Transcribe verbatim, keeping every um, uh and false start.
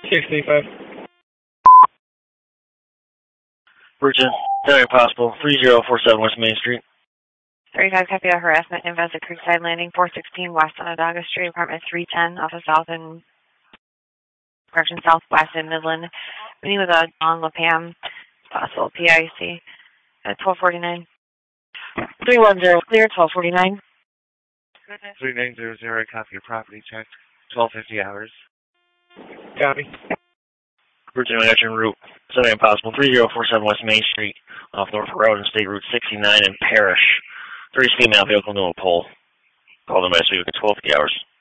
sixty-five. Virgin, very possible. three zero four seven West Main Street. thirty-five, copy that harassment. Inbound at Creekside Landing, four sixteen West Onondaga Street, apartment three ten, off of South and, correction, Southwest in Midland. Meeting with a Don LaPam, possible P I C, at twelve forty-nine. three one zero, clear, twelve forty-nine. three nine zero zero, copy your property check, twelve fifty hours. Copy. Virgin Manhattan Route, seven impossible. three zero four seven West Main Street, off Norfolk Road and State Route sixty-nine in Parrish. thirty female vehicle, no pole. Call them last week at twelve fifty hours.